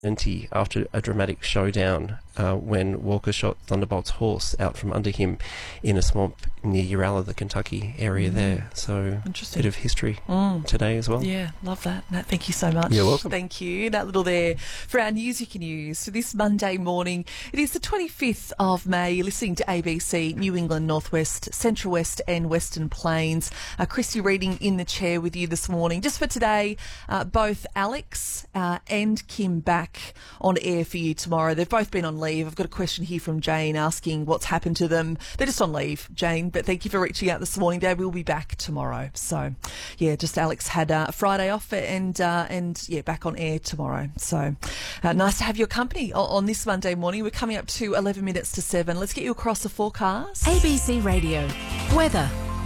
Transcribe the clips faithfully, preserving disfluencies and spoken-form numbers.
after a dramatic showdown uh, when Walker shot Thunderbolt's horse out from under him in a swamp near Uralla, the Kentucky area mm. there. So a bit of history mm. today as well. Yeah, love that. Nat, thank you so much. You're welcome. Thank you. That little there for our News You Can Use for this Monday morning. It is the twenty-fifth of May. You're listening to A B C New England Northwest, Central West and Western Plains. Uh, Christy Reading in the chair with you this morning. Just for today, uh, both Alex uh, and Kim back on air for you tomorrow. They've both been on leave. I've got a question here from Jane asking what's happened to them. They're just on leave, Jane, but thank you for reaching out this morning. They will be back tomorrow. So, yeah, just Alex had uh, Friday off and, uh, and yeah, back on air tomorrow. So, uh, nice to have your company on, on this Monday morning. We're coming up to eleven minutes to seven. Let's get you across the forecast. A B C Radio. Weather.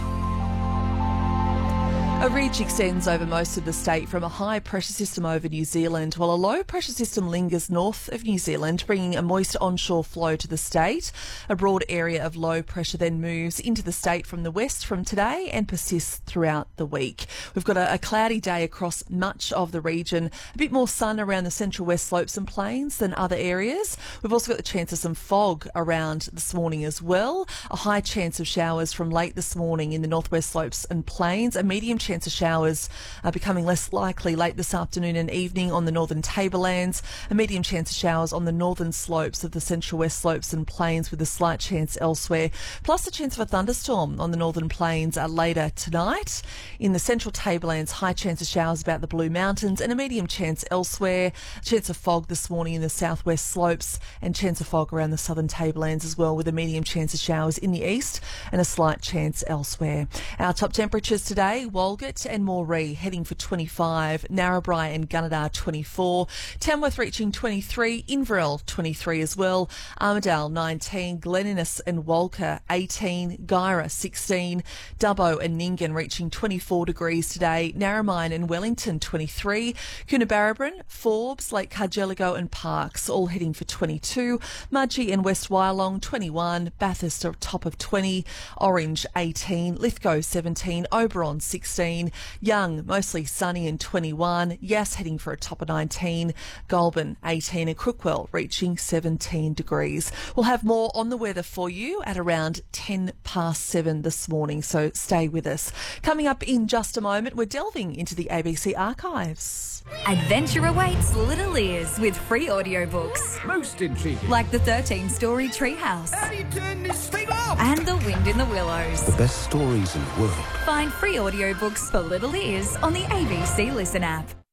A ridge extends over most of the state from a high pressure system over New Zealand, while a low pressure system lingers north of New Zealand, bringing a moist onshore flow to the state. A broad area of low pressure then moves into the state from the west from today and persists throughout the week. We've got a, a cloudy day across much of the region, a bit more sun around the central west slopes and plains than other areas. We've also got the chance of some fog around this morning as well. A high chance of showers from late this morning in the northwest slopes and plains. A medium chance of showers are becoming less likely late this afternoon and evening on the northern tablelands. A medium chance of showers on the northern slopes of the central west slopes and plains with a slight chance elsewhere. Plus a chance of a thunderstorm on the northern plains uh, later tonight. In the central tablelands, high chance of showers about the Blue Mountains and a medium chance elsewhere. A chance of fog this morning in the southwest slopes and chance of fog around the southern tablelands as well, with a medium chance of showers in the east and a slight chance elsewhere. Our top temperatures today: Walgett and Moree heading for twenty-five, Narrabri and Gunnedah twenty-four, Tamworth reaching twenty-three, Inverell twenty-three as well, Armidale nineteen, Glen Innes and Walker eighteen, Guyra sixteen, Dubbo and Nyngan reaching twenty-four degrees today, Narromine and Wellington twenty-three, Coonabarabran, Forbes, Lake Cargelligo and Parkes all heading for twenty-two, Mudgee and West Wyalong twenty-one, Bathurst are top of twenty, Orange eighteen, Lithgow seventeen, Oberon sixteen, Young mostly sunny and twenty-one, Yass heading for a top of nineteen, Goulburn eighteen and Crookwell reaching seventeen degrees. We'll have more on the weather for you at around ten past seven this morning, so stay with us. Coming up in just a moment, we're delving into the A B C archives. Adventure awaits little ears with free audiobooks. Most intriguing. Like the thirteen-story Treehouse. How do you turn this thing off? And The Wind in the Willows. The best stories in the world. Find free audiobooks for little ears on the A B C Listen app.